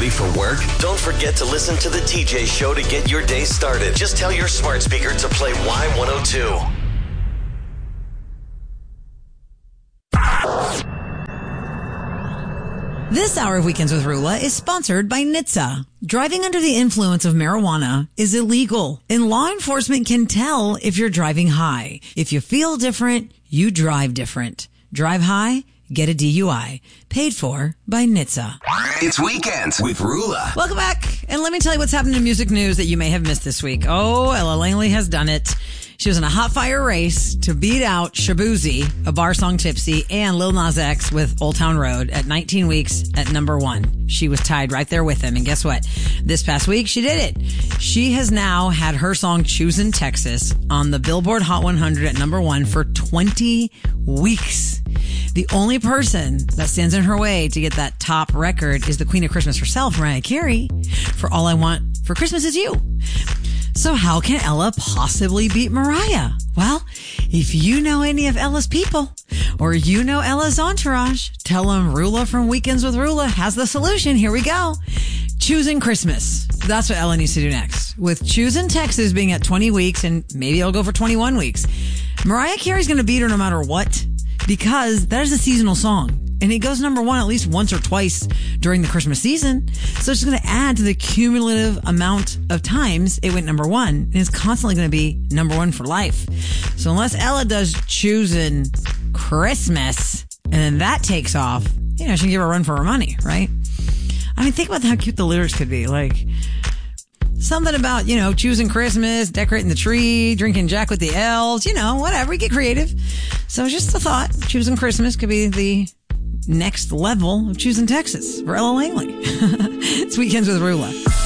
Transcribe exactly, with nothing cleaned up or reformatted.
Ready for work? Don't forget to listen to the T J Show to get your day started. Just tell your smart speaker to play Y one oh two. This hour of Weekends with Rula is sponsored by N H T S A. Driving under the influence of marijuana is illegal, and law enforcement can tell if you're driving high. If you feel different, you drive different. Drive high, get a D U I. Paid for by N H T S A. It's Weekends with Rula. Welcome back, and let me tell you what's happened in music news that you may have missed this week. Oh, Ella Langley has done it. She was in a hot fire race to beat out Shaboozey, a bar song Tipsy, and Lil Nas X with Old Town Road at nineteen weeks at number one. She was tied right there with him. And guess what? This past week, she did it. She has now had her song Choosin' Texas on the Billboard Hot one hundred at number one for twenty weeks. The only person that stands in her way to get that top record is the Queen of Christmas herself, Mariah Carey, for All I Want for Christmas Is You. So how can Ella possibly beat Mariah? Well, if you know any of Ella's people or you know Ella's entourage, tell them Rula from Weekends with Rula has the solution. Here we go. Choosin' Christmas. That's what Ella needs to do next. With Choosin' Texas being at twenty weeks, and maybe it'll go for twenty-one weeks, Mariah Carey's going to beat her no matter what, because that is a seasonal song. And it goes number one at least once or twice during the Christmas season. So it's going to add to the cumulative amount of times it went number one. And it's constantly going to be number one for life. So unless Ella does Choosin' Christmas and then that takes off, you know, she can give her a run for her money, right? I mean, think about how cute the lyrics could be. Like, something about, you know, choosing Christmas, decorating the tree, drinking Jack with the elves, you know, whatever. Get creative. So just a thought. Choosing Christmas could be the next level of Choosin' Texas for Ella Langley. It's Weekends with Rula.